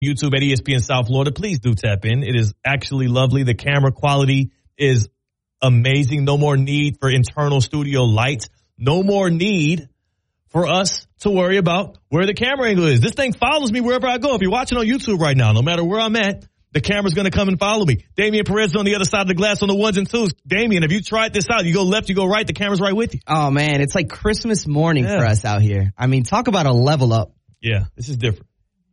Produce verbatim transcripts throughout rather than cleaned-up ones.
YouTube at E S P N South Florida. Please do tap in. It is actually lovely. The camera quality is amazing. No more need for internal studio lights. No more need for us to worry about where the camera angle is. This thing follows me wherever I go. If you're watching on YouTube right now, no matter where I'm at, the camera's going to come and follow me. Damian Perez on the other side of the glass on the ones and twos. Damian, have you tried this out? You go left, you go right, the camera's right with you. Oh, man, it's like Christmas morning yeah. for us out here. I mean, talk about a level up. Yeah, this is different.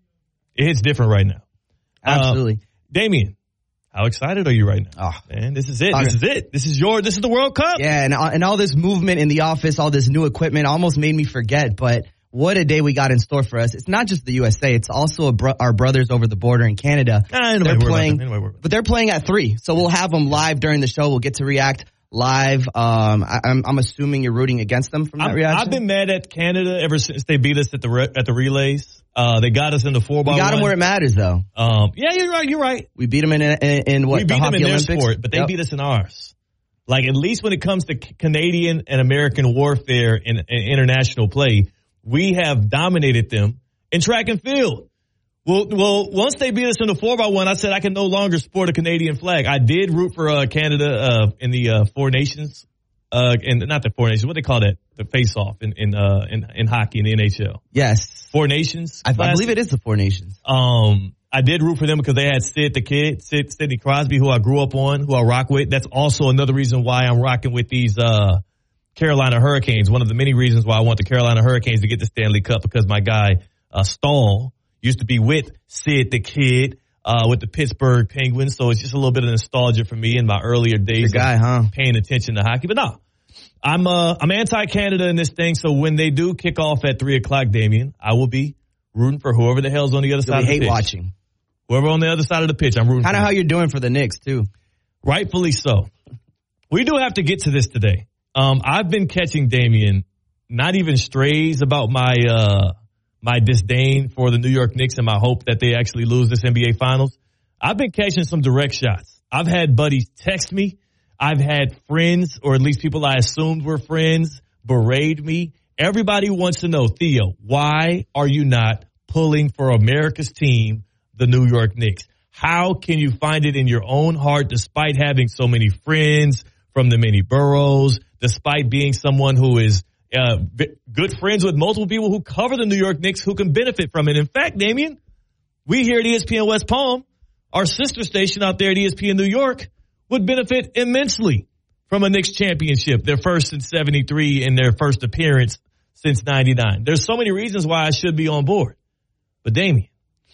It hits different right now. Absolutely. Uh, Damian, how excited are you right now? Oh. Man, this is it. Okay. This is it. This is your, this is the World Cup. Yeah, and, and all this movement in the office, all this new equipment almost made me forget, but what a day we got in store for us. It's not just the U S A. It's also a bro- our brothers over the border in Canada. Ah, they're playing, but they're playing at three. So we'll have them live during the show. We'll get to react live. Um, I, I'm, I'm assuming you're rooting against them from that I've, reaction. I've been mad at Canada ever since they beat us at the re- at the relays. Uh, they got us in the four by one. We got one. them where it matters, though. Um, yeah, you're right. You're right. We beat them in in, in what we the beat them hockey in their Olympics? sport, but they yep. beat us in ours. Like at least when it comes to Canadian and American warfare in, in international play, we have dominated them in track and field. Well, well, once they beat us in the four by one, I said I can no longer sport a Canadian flag. I did root for uh, Canada uh, in the uh, Four Nations, uh, and not the Four Nations. What they call that? The face-off in in, uh, in in hockey in the N H L. Yes, Four Nations. I, I believe it is the Four Nations. Um, I did root for them because they had Sid the Kid, Sid, Sidney Crosby, who I grew up on, who I rock with. That's also another reason why I'm rocking with these uh, Carolina Hurricanes. One of the many reasons why I want the Carolina Hurricanes to get the Stanley Cup, because my guy uh, Stahl used to be with Sid the Kid uh, with the Pittsburgh Penguins. So it's just a little bit of nostalgia for me in my earlier days Your guy, of huh? paying attention to hockey. But no, I'm uh, I'm anti-Canada in this thing. So when they do kick off at three o'clock, Damian, I will be rooting for whoever the hell's on the other You'll side of the hate pitch. watching. Whoever on the other side of the pitch, I'm rooting Kind for. of how you're doing for the Knicks, too. Rightfully so. We do have to get to this today. Um, I've been catching, Damian, not even strays about my uh, my disdain for the New York Knicks and my hope that they actually lose this N B A Finals. I've been catching some direct shots. I've had buddies text me. I've had friends, or at least people I assumed were friends, berate me. Everybody wants to know, Theo, why are you not pulling for America's team, the New York Knicks? How can you find it in your own heart, despite having so many friends from the many boroughs, despite being someone who is uh, good friends with multiple people who cover the New York Knicks who can benefit from it? In fact, Damian, we here at E S P N West Palm, our sister station out there at E S P N New York, would benefit immensely from a Knicks championship, their first in seventy-three and their first appearance since ninety-nine. There's so many reasons why I should be on board. But Damian,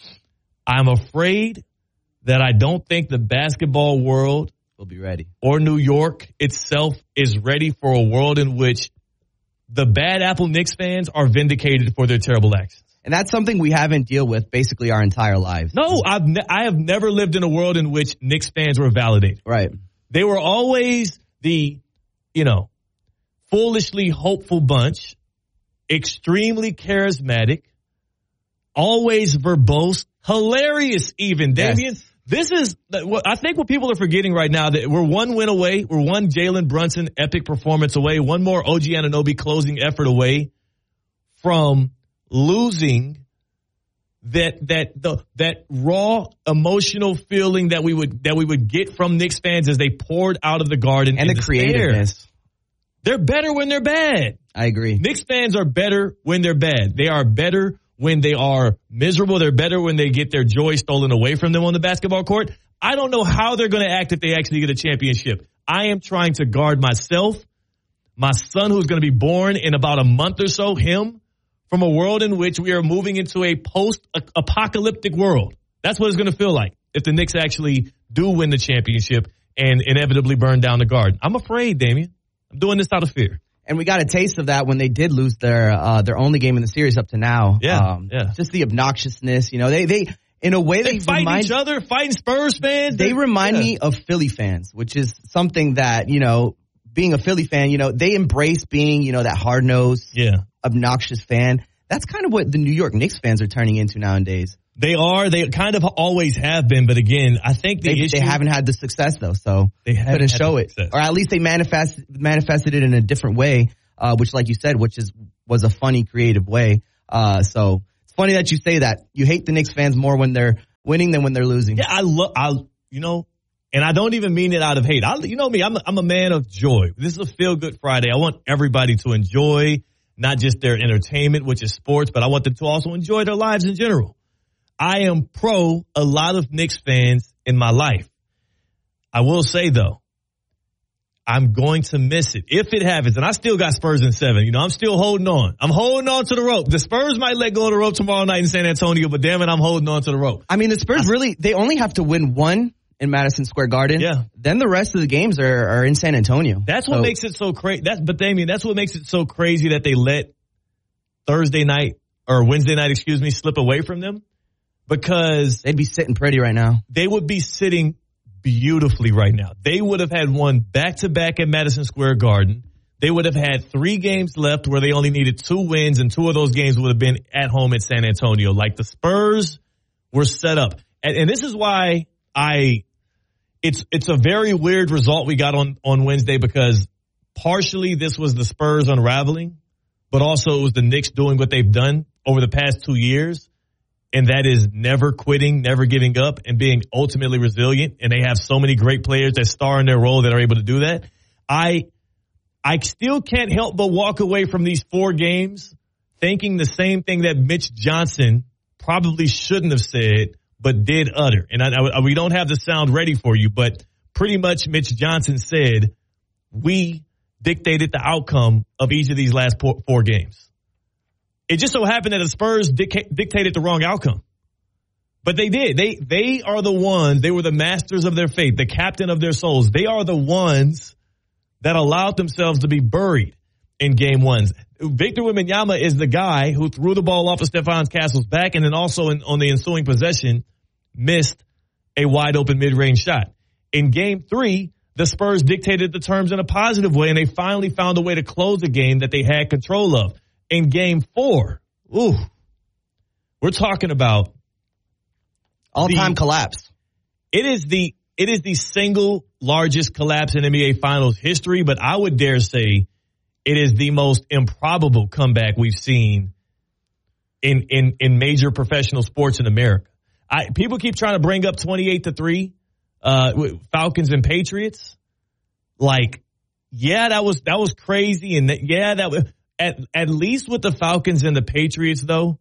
I'm afraid that I don't think the basketball world will be ready, or New York itself is ready for a world in which the bad apple Knicks fans are vindicated for their terrible actions. And that's something we haven't dealt with basically our entire lives. No, I've ne- I have never lived in a world in which Knicks fans were validated. Right. They were always the, you know, foolishly hopeful bunch, extremely charismatic, always verbose, hilarious even. Damian, yes. This is, I think what people are forgetting right now, that we're one win away, we're one Jalen Brunson epic performance away, one more O G Anunoby closing effort away from losing that that the that raw emotional feeling that we would that we would get from Knicks fans as they poured out of the Garden, and the despair. creativeness. They're better when they're bad. I agree. Knicks fans are better when they're bad. They are better when they are miserable. They're better when they get their joy stolen away from them on the basketball court. I don't know how they're going to act if they actually get a championship. I am trying to guard myself, my son who's going to be born in about a month or so, him, from a world in which we are moving into a post-apocalyptic world. That's what it's going to feel like if the Knicks actually do win the championship and inevitably burn down the Garden. I'm afraid, Damian. I'm doing this out of fear. And we got a taste of that when they did lose their uh, their only game in the series up to now. Yeah, um, yeah. Just the obnoxiousness, you know. They they in a way they, they fight remind, each other, fighting Spurs fans. They remind yeah. me of Philly fans, which is something that, you know, being a Philly fan, you know, they embrace being, you know, that hard nosed, yeah. obnoxious fan. That's kind of what the New York Knicks fans are turning into nowadays. They are. They kind of always have been. But again, I think the they, issue, they haven't had the success, though, so they couldn't show it. Success. Or at least they manifest, manifested it in a different way, uh, which, like you said, which is was a funny, creative way. Uh, so Funny that you say that. You hate the Knicks fans more when they're winning than when they're losing. Yeah, I love, I, you know, and I don't even mean it out of hate. I, you know me, I'm a, I'm a man of joy. This is a feel-good Friday. I want everybody to enjoy not just their entertainment, which is sports, but I want them to also enjoy their lives in general. I am pro a lot of Knicks fans in my life. I will say, though, I'm going to miss it if it happens. And I still got Spurs in seven. You know, I'm still holding on. I'm holding on to the rope. The Spurs might let go of the rope tomorrow night in San Antonio, but damn it, I'm holding on to the rope. I mean, the Spurs I, really, they only have to win one in Madison Square Garden. Yeah. Then the rest of the games are, are in San Antonio. That's what so. makes it so crazy. That's, but Damian, that's what makes it so crazy that they let Thursday night or Wednesday night, excuse me, slip away from them, because they'd be sitting pretty right now. They would be sitting beautifully right now. They would have had one back-to-back at Madison Square Garden. They would have had three games left where they only needed two wins, and two of those games would have been at home in San Antonio. Like, the Spurs were set up. And, and this is why I, it's, it's a very weird result we got on, on Wednesday, because partially this was the Spurs unraveling, but also it was the Knicks doing what they've done over the past two years. And that is never quitting, never giving up, and being ultimately resilient. And they have so many great players that star in their role that are able to do that. I I still can't help but walk away from these four games thinking the same thing that Mitch Johnson probably shouldn't have said, but did utter. And I, I, we don't have the sound ready for you, but pretty much Mitch Johnson said, we dictated the outcome of each of these last four, four games. It just so happened that the Spurs dic- dictated the wrong outcome. But they did. They they are the ones, they were the masters of their fate, the captain of their souls. They are the ones that allowed themselves to be buried in game ones. Victor Wembanyama is the guy who threw the ball off of Stephon Castle's back, and then also in, on the ensuing possession missed a wide open mid-range shot. In game three, the Spurs dictated the terms in a positive way, and they finally found a way to close a game that they had control of. In game four, ooh, we're talking about all-time the, collapse. It is the it is the single largest collapse in N B A Finals history, but I would dare say it is the most improbable comeback we've seen in in in major professional sports in America. I, people keep trying to bring up twenty-eight to three, uh, Falcons and Patriots. Like, yeah, that was that was crazy, and that, yeah, that was. At at least with the Falcons and the Patriots, though,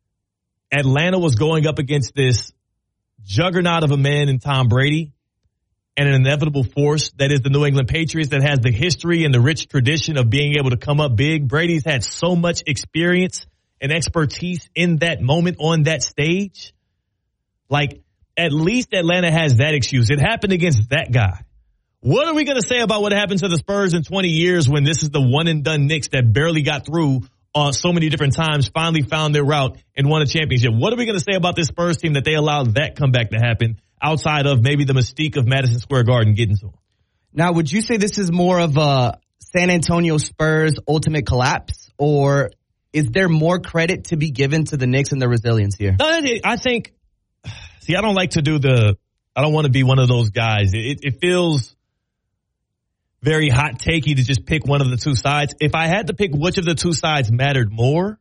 Atlanta was going up against this juggernaut of a man in Tom Brady and an inevitable force that is the New England Patriots, that has the history and the rich tradition of being able to come up big. Brady's had so much experience and expertise in that moment on that stage. Like, at least Atlanta has that excuse. It happened against that guy. What are we going to say about what happened to the Spurs in twenty years when this is the one-and-done Knicks that barely got through uh, so many different times, finally found their route and won a championship? What are we going to say about this Spurs team that they allowed that comeback to happen outside of maybe the mystique of Madison Square Garden getting to them? Now, would you say this is more of a San Antonio Spurs ultimate collapse, or is there more credit to be given to the Knicks and their resilience here? No, I think, see, I don't like to do the, I don't want to be one of those guys. It, it feels very hot takey to just pick one of the two sides. If I had to pick which of the two sides mattered more,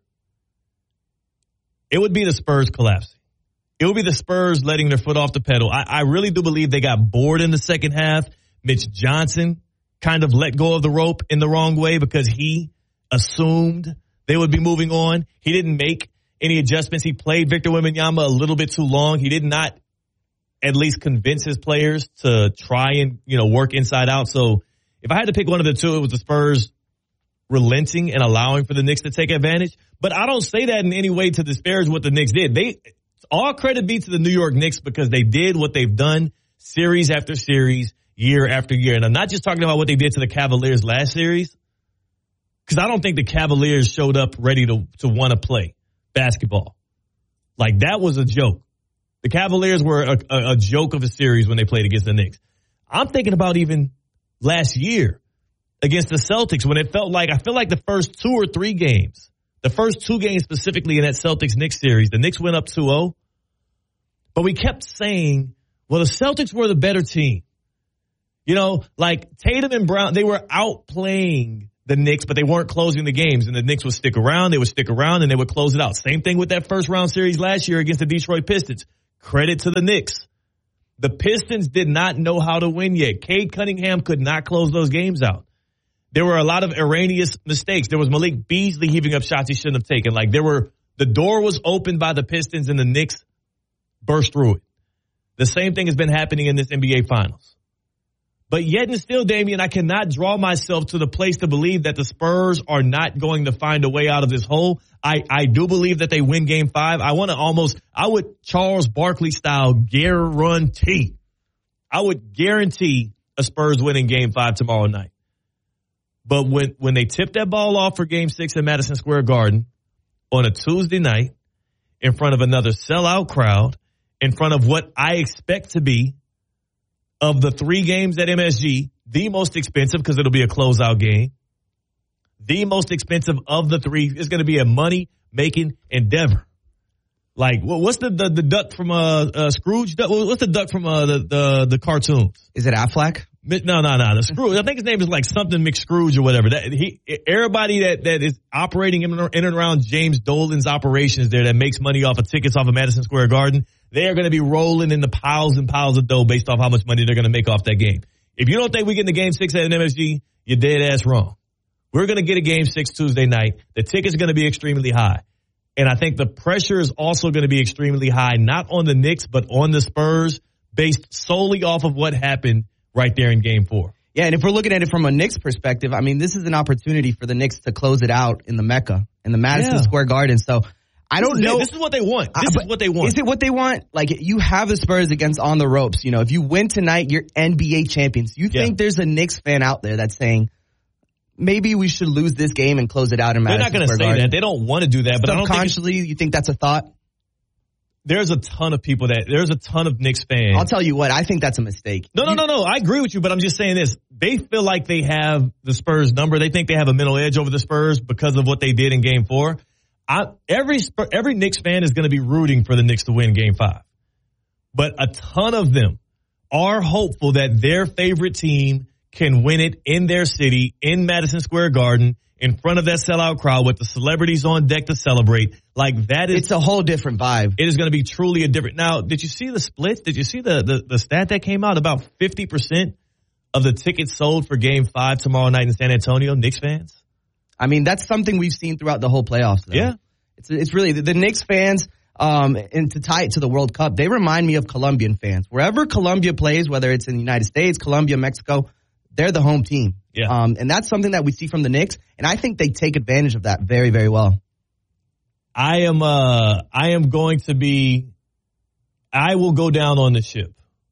it would be the Spurs collapsing. It would be the Spurs letting their foot off the pedal. I, I really do believe they got bored in the second half. Mitch Johnson kind of let go of the rope in the wrong way because he assumed they would be moving on. He didn't make any adjustments. He played Victor Wembanyama a little bit too long. He did not at least convince his players to try and, you know, work inside out. So if I had to pick one of the two, it was the Spurs relenting and allowing for the Knicks to take advantage. But I don't say that in any way to disparage what the Knicks did. They, all credit be to the New York Knicks because they did what they've done series after series, year after year. And I'm not just talking about what they did to the Cavaliers last series, because I don't think the Cavaliers showed up ready to, to want to play basketball. Like, that was a joke. The Cavaliers were a, a, a joke of a series when they played against the Knicks. I'm thinking about even last year against the Celtics when it felt like, I feel like the first two or three games, the first two games specifically in that Celtics-Knicks series, the Knicks went up two oh. But we kept saying, well, the Celtics were the better team. You know, like Tatum and Brown, they were outplaying the Knicks, but they weren't closing the games, and the Knicks would stick around, they would stick around, and they would close it out. Same thing with that first round series last year against the Detroit Pistons. Credit to the Knicks. The Pistons did not know how to win yet. Cade Cunningham could not close those games out. There were a lot of erroneous mistakes. There was Malik Beasley heaving up shots he shouldn't have taken. Like there were, the door was opened by the Pistons and the Knicks burst through it. The same thing has been happening in this N B A Finals. But yet and still, Damian, I cannot draw myself to the place to believe that the Spurs are not going to find a way out of this hole. I, I do believe that they win game five. I want to almost, I would Charles Barkley style guarantee. I would guarantee a Spurs winning game five tomorrow night. But when, when they tip that ball off for game six at Madison Square Garden on a Tuesday night in front of another sellout crowd, in front of what I expect to be of the three games at M S G, the most expensive because it'll be a closeout game. The most expensive of the three is going to be a money-making endeavor. Like, what's the the, the duck from uh, uh, Scrooge? What's the duck from uh, the, the the cartoons? Is it Affleck? No, no, no. The Scrooge. I think his name is like something McScrooge or whatever. That he, everybody that, that is operating in, in and around James Dolan's operations there that makes money off of tickets off of Madison Square Garden, they are going to be rolling in the piles and piles of dough based off how much money they're going to make off that game. If you don't think we get in the game six at an M S G, you're dead ass wrong. We're going to get a game six Tuesday night. The tickets are going to be extremely high. And I think the pressure is also going to be extremely high, not on the Knicks, but on the Spurs, based solely off of what happened right there in game four. Yeah, and if we're looking at it from a Knicks perspective, I mean, this is an opportunity for the Knicks to close it out in the Mecca, in the Madison yeah. Square Garden. So I don't this know. It. This is what they want. This uh, is what they want. Is it what they want? Like, you have the Spurs against on the ropes. You know, if you win tonight, you're N B A champions. You yeah. think there's a Knicks fan out there that's saying, maybe we should lose this game and close it out in Madison They're not going to say Garden. that. They don't want to do that. But I don't think Subconsciously, you think that's a thought? There's a ton of people that, there's a ton of Knicks fans. I'll tell you what, I think that's a mistake. No, no, no, no. I agree with you, but I'm just saying this. They feel like they have the Spurs number. They think they have a mental edge over the Spurs because of what they did in game four. I, every Spur, every Knicks fan is going to be rooting for the Knicks to win game five. But a ton of them are hopeful that their favorite team can win it in their city, in Madison Square Garden, in front of that sellout crowd with the celebrities on deck to celebrate. Like that is, it's a whole different vibe. It is going to be truly a different. Now, did you see the splits? Did you see the, the, the stat that came out? About fifty percent of the tickets sold for game five tomorrow night in San Antonio, Knicks fans. I mean, that's something we've seen throughout the whole playoffs, though. Yeah. It's, it's really the, the Knicks fans, um, and to tie it to the World Cup, they remind me of Colombian fans. Wherever Colombia plays, whether it's in the United States, Colombia, Mexico, they're the home team. Yeah. Um, and that's something that we see from the Knicks, and I think they take advantage of that very, very well. I am, uh, I am going to be, I will go down on the ship.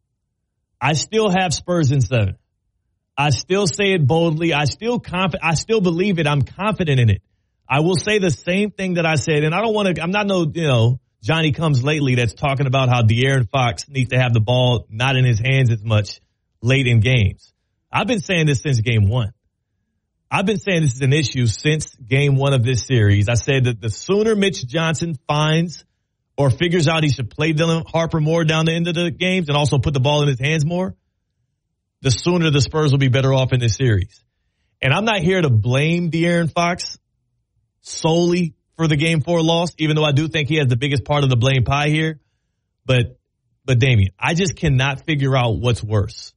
I still have Spurs in seven. I still say it boldly. I still conf- I still believe it. I'm confident in it. I will say the same thing that I said, and I don't want to, I'm not no, you know, Johnny Comes Lately that's talking about how De'Aaron Fox needs to have the ball not in his hands as much late in games. I've been saying this since game one. I've been saying this is an issue since game one of this series. I said that the sooner Mitch Johnson finds or figures out he should play Dylan Harper more down the end of the games and also put the ball in his hands more, the sooner the Spurs will be better off in this series. And I'm not here to blame De'Aaron Fox solely for the game four loss, even though I do think he has the biggest part of the blame pie here. But, but Damian, I just cannot figure out what's worse.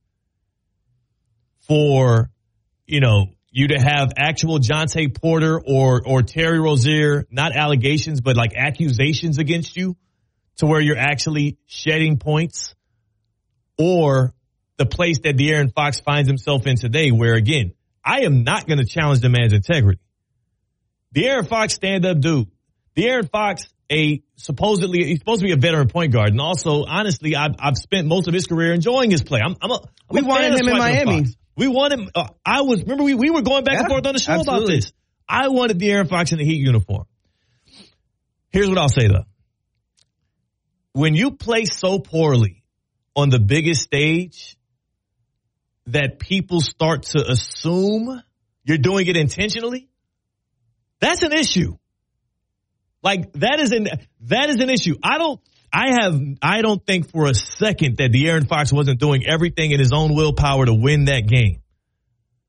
For, you know, you to have actual Jonte Porter or, or Terry Rozier, not allegations, but like accusations against you to where you're actually shedding points, or the place that De'Aaron Fox finds himself in today, where again, I am not going to challenge the man's integrity. De'Aaron Fox, stand-up dude. De'Aaron Fox, a supposedly, he's supposed to be a veteran point guard. And also, honestly, I've, I've spent most of his career enjoying his play. I'm, I'm a, I'm we a wanted him in Miami. Fox. We wanted him. Uh, I was, remember we, we were going back yeah, and forth on the show absolutely. about this. I wanted De'Aaron Fox in the Heat uniform. Here's what I'll say though. When you play so poorly on the biggest stage that people start to assume you're doing it intentionally, that's an issue. Like that is an that is an issue. I don't I have I don't think for a second that De'Aaron Fox wasn't doing everything in his own willpower to win that game.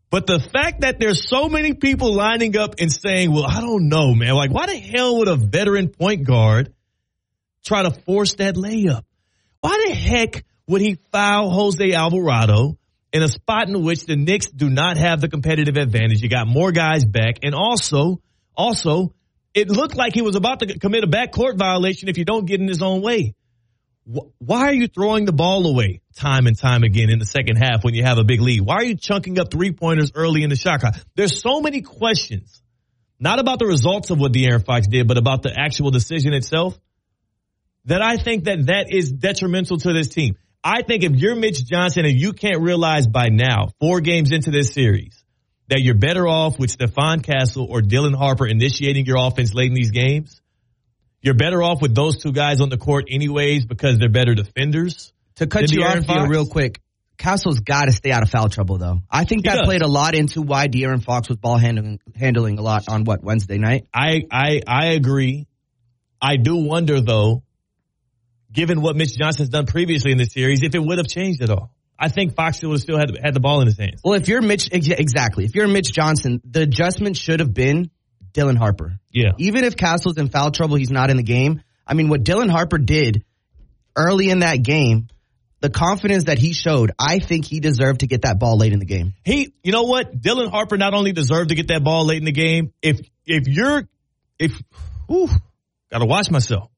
But the fact that there's so many people lining up and saying, well, I don't know, man. Like, why the hell would a veteran point guard try to force that layup? Why the heck would he foul Jose Alvarado in a spot in which the Knicks do not have the competitive advantage? You got more guys back. And also, also, it looked like he was about to commit a backcourt violation if you don't get in his own way. Why are you throwing the ball away time and time again in the second half when you have a big lead? Why are you chunking up three-pointers early in the shot clock? There's so many questions, not about the results of what De'Aaron Fox did, but about the actual decision itself, that I think that that is detrimental to this team. I think if you're Mitch Johnson and you can't realize by now, four games into this series, that you're better off with Stephon Castle or Dylan Harper initiating your offense late in these games, you're better off with those two guys on the court anyways because they're better defenders. To cut you off here real quick, Castle's got to stay out of foul trouble, though. I think that played a lot into why De'Aaron Fox was ball handling, handling a lot on, what, Wednesday night? I, I, I agree. I do wonder, though, given what Mitch Johnson's done previously in this series, if it would have changed at all. I think Fox would have still had, had the ball in his hands. Well, if you're Mitch, exactly. If you're Mitch Johnson, the adjustment should have been Dylan Harper. Yeah. Even if Castle's in foul trouble, he's not in the game. I mean, what Dylan Harper did early in that game, the confidence that he showed, I think he deserved to get that ball late in the game. He, you know what? Dylan Harper not only deserved to get that ball late in the game, if, if you're, if, whew, gotta watch myself.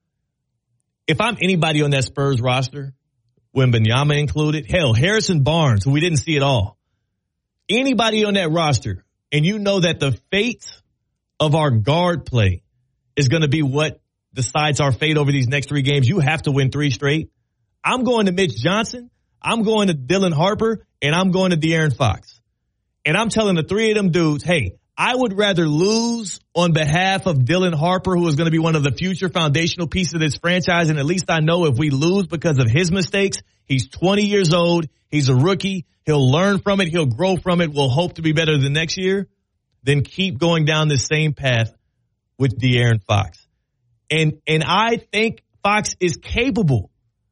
If I'm anybody on that Spurs roster, Wembanyama included, hell, Harrison Barnes, who we didn't see at all, anybody on that roster, and you know that the fate of our guard play is going to be what decides our fate over these next three games. You have to win three straight. I'm going to Mitch Johnson. I'm going to Dylan Harper, and I'm going to De'Aaron Fox. And I'm telling the three of them dudes, hey, I would rather lose on behalf of Dylan Harper, who is going to be one of the future foundational pieces of this franchise. And at least I know if we lose because of his mistakes, he's twenty years old. He's a rookie. He'll learn from it. He'll grow from it. We'll hope to be better the next year. Then keep going down the same path with De'Aaron Fox. And, and I think Fox is capable.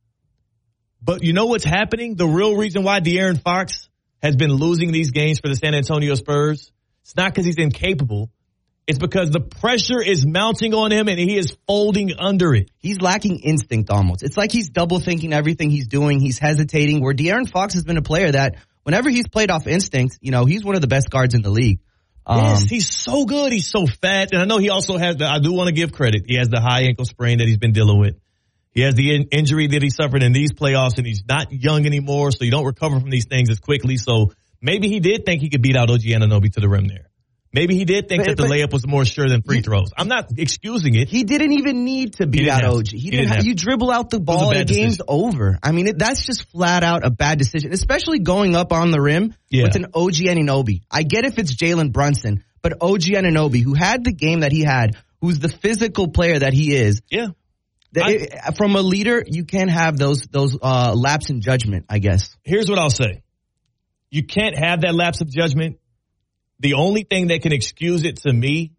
But you know what's happening? The real reason why De'Aaron Fox has been losing these games for the San Antonio Spurs, it's not because he's incapable. It's because the pressure is mounting on him and he is folding under it. He's lacking instinct almost. It's like he's double thinking everything he's doing. He's hesitating, where De'Aaron Fox has been a player that whenever he's played off instinct, you know, he's one of the best guards in the league. Um, yes, he's so good. He's so fat. And I know he also has the, I do want to give credit. He has the high ankle sprain that he's been dealing with. He has the in- injury that he suffered in these playoffs, and he's not young anymore, so you don't recover from these things as quickly. So maybe he did think he could beat out O G Anunoby to the rim there. Maybe he did think but, that the layup was more sure than free he, throws. I'm not excusing it. He didn't even need to beat out O G. He, he didn't. Have, you dribble out the ball, the game's decision. over. I mean, it, that's just flat out a bad decision, especially going up on the rim yeah. with an O G Anunoby. I get if it's Jalen Brunson, but O G Anunoby, who had the game that he had, who's the physical player that he is. Yeah. That I, it, from a leader, you can't have those those uh, lapse in judgment, I guess. Here's what I'll say. You can't have that lapse of judgment. The only thing that can excuse it to me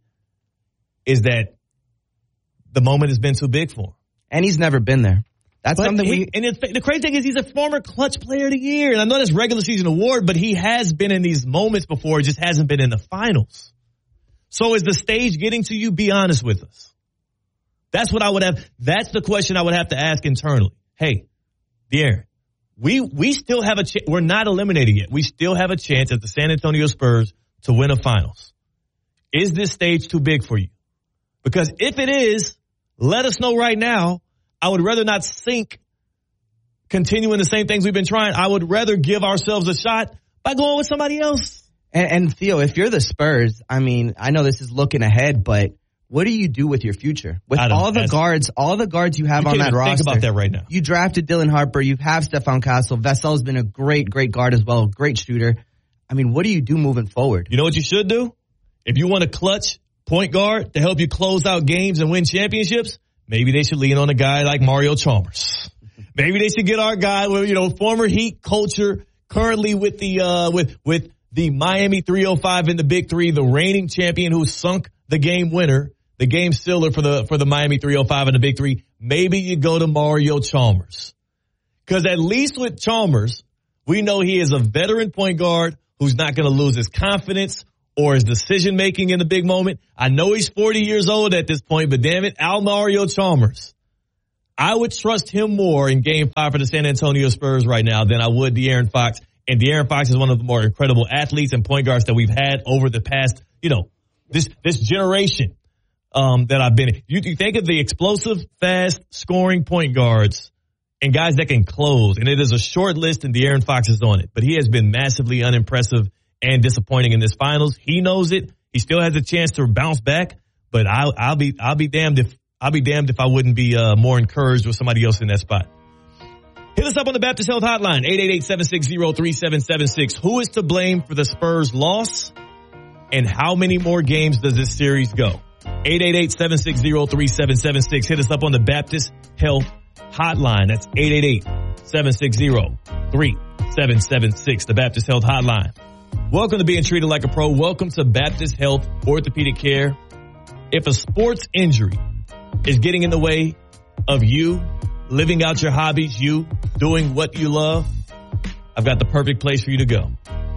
is that the moment has been too big for him. And he's never been there. That's but something he, we... And the crazy thing is he's a former clutch player of the year. And I know that's regular season award, but he has been in these moments before. Just hasn't been in the finals. So is the stage getting to you? Be honest with us. That's what I would have. That's the question I would have to ask internally. Hey, De'Aaron, we, we still have a chance. We're not eliminated yet. We still have a chance at the San Antonio Spurs to win a finals. Is this stage too big for you? Because if it is, let us know right now. I would rather not sink continuing the same things we've been trying. I would rather give ourselves a shot by going with somebody else. And, and Theo, if you're the Spurs, I mean, I know this is looking ahead, but what do you do with your future? With all the guards, all the guards you have you on that roster. Think about that right now. You drafted Dylan Harper. You have Stephon Castle. Vessel's been a great, great guard as well. Great shooter. I mean, what do you do moving forward? You know what you should do? If you want a clutch point guard to help you close out games and win championships, maybe they should lean on a guy like Mario Chalmers. Maybe they should get our guy with, you know, former Heat culture, currently with the, uh, with, with the Miami three oh five in the Big Three, the reigning champion who sunk the game winner, the game sealer for the, for the Miami three oh five in the Big Three. Maybe you go to Mario Chalmers. Cause at least with Chalmers, we know he is a veteran point guard who's not going to lose his confidence or his decision-making in the big moment. I know he's forty years old at this point, but damn it, Almario Chalmers. I would trust him more in game five for the San Antonio Spurs right now than I would De'Aaron Fox. And De'Aaron Fox is one of the more incredible athletes and point guards that we've had over the past, you know, this this generation um, that I've been in. You, you think of the explosive, fast, scoring point guards and guys that can close. And it is a short list, and De'Aaron Fox is on it. But he has been massively unimpressive and disappointing in this finals. He knows it. He still has a chance to bounce back. But I'll, I'll be I'll be damned if I'll be damned if I wouldn't be uh, more encouraged with somebody else in that spot. Hit us up on the Baptist Health Hotline, eight eight eight, seven six zero, three seven seven six. Who is to blame for the Spurs' loss? And how many more games does this series go? eight eight eight, seven six zero, three seven seven six. Hit us up on the Baptist Health Hotline. That's eight eight eight, seven six zero, three seven seven six, the Baptist Health Hotline. Welcome to Being Treated Like a Pro. Welcome to Baptist Health Orthopedic Care. If a sports injury is getting in the way of you living out your hobbies, you doing what you love, I've got the perfect place for you to go.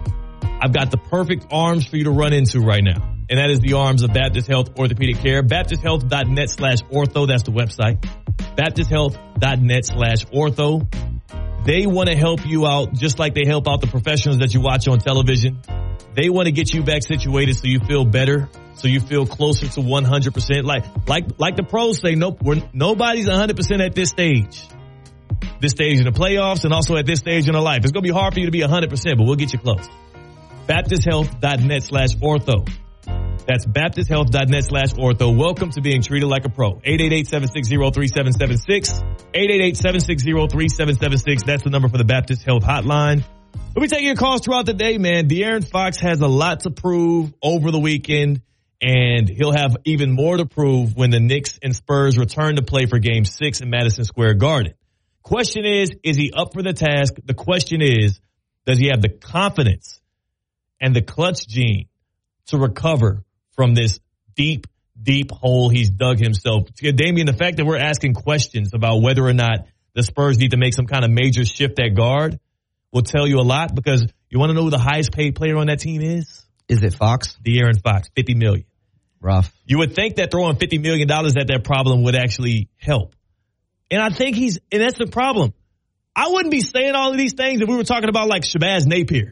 I've got the perfect arms for you to run into right now. And that is the arms of Baptist Health Orthopedic Care. Baptist Health dot net slash ortho. That's the website. Baptist Health dot net slash ortho. They want to help you out just like they help out the professionals that you watch on television. They want to get you back situated so you feel better, so you feel closer to one hundred percent. Like, like, like the pros say, nope, we're, nobody's one hundred percent at this stage. This stage in the playoffs and also at this stage in their life. It's going to be hard for you to be one hundred percent, but we'll get you close. Baptist Health dot net slash ortho. That's Baptist Health dot net slash ortho. Welcome to Being Treated Like a Pro. eight eight eight, seven six zero, three seven seven six. eight eight eight, seven six zero, three seven seven six. That's the number for the Baptist Health Hotline. We'll be taking your calls throughout the day, man. De'Aaron Fox has a lot to prove over the weekend, and he'll have even more to prove when the Knicks and Spurs return to play for Game six in Madison Square Garden. Question is, is he up for the task? The question is, does he have the confidence and the clutch gene to recover from this deep, deep hole he's dug himself? Damian, the fact that we're asking questions about whether or not the Spurs need to make some kind of major shift at guard will tell you a lot, because you want to know who the highest paid player on that team is? Is it Fox? De'Aaron Fox, fifty million dollars. Rough. You would think that throwing fifty million dollars at that problem would actually help. And I think he's, and that's the problem. I wouldn't be saying all of these things if we were talking about like Shabazz Napier.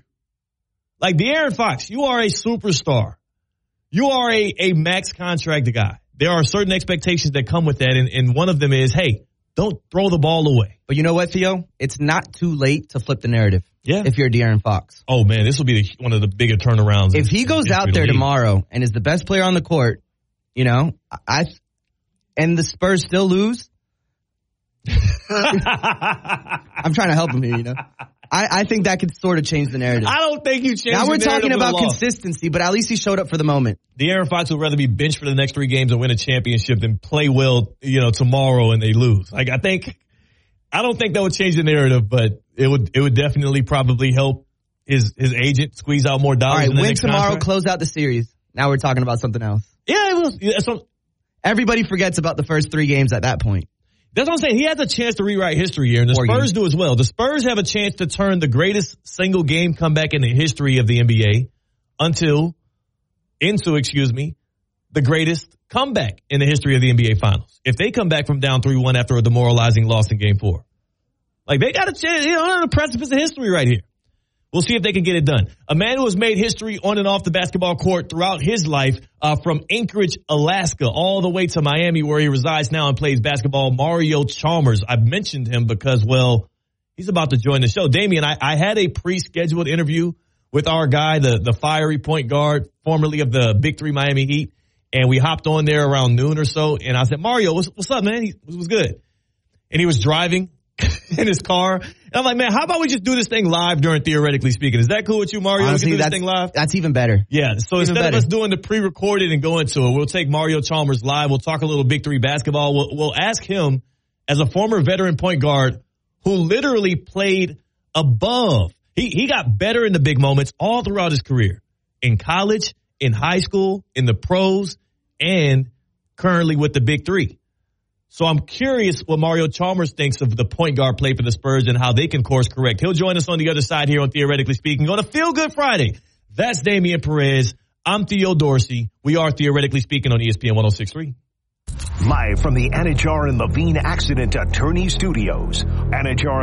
Like De'Aaron Fox, you are a superstar. You are a, a max contract guy. There are certain expectations that come with that, and, and one of them is, hey, don't throw the ball away. But you know what, Theo? It's not too late to flip the narrative. Yeah. If you're De'Aaron Fox. Oh, man, this will be the, one of the bigger turnarounds. If he goes out there tomorrow and is the best player on the court, you know, I and the Spurs still lose, I'm trying to help him here, you know. I, I think that could sort of change the narrative. I don't think you changed the narrative. Now we're talking about consistency, consistency, but at least he showed up for the moment. De'Aaron Fox would rather be benched for the next three games and win a championship than play well, you know, tomorrow and they lose. Like, I think, I don't think that would change the narrative, but it would, it would definitely probably help his, his agent squeeze out more dollars. All right, in the win next tomorrow, contract. Close out the series. Now we're talking about something else. Yeah, it was. Yeah, so, everybody forgets about the first three games at that point. That's what I'm saying. He has a chance to rewrite history here, and the Four Spurs games. do as well. The Spurs have a chance to turn the greatest single game comeback in the history of the N B A until, into, excuse me, the greatest comeback in the history of the N B A Finals. If they come back from down three one after a demoralizing loss in Game four. Like, they got a chance. You know, they're on the precipice of history right here. We'll see if they can get it done. A man who has made history on and off the basketball court throughout his life, uh, from Anchorage, Alaska, all the way to Miami, where he resides now and plays basketball, Mario Chalmers. I've mentioned him because, well, he's about to join the show. Damian, I, I had a pre-scheduled interview with our guy, the, the fiery point guard, formerly of the Big Three Miami Heat, and we hopped on there around noon or so, and I said, Mario, what's, what's up, man? He was, was good. And he was driving in his car. And I'm like, man, how about we just do this thing live during Theoretically Speaking? Is that cool with you, Mario? Honestly, we can do this that's, thing live? That's even better. Yeah. So even instead better. of us doing the pre-recorded and going to it, we'll take Mario Chalmers live. We'll talk a little Big Three basketball. We'll, we'll ask him, as a former veteran point guard who literally played above. He, he got better in the big moments all throughout his career. In college, in high school, in the pros, and currently with the Big Three. So I'm curious what Mario Chalmers thinks of the point guard play for the Spurs and how they can course correct. He'll join us on the other side here on Theoretically Speaking on a Feel Good Friday. That's Damian Perez. I'm Theo Dorsey. We are Theoretically Speaking on E S P N one oh six point three. Live from the Anajar and Levine Accident Attorney Studios. Anajar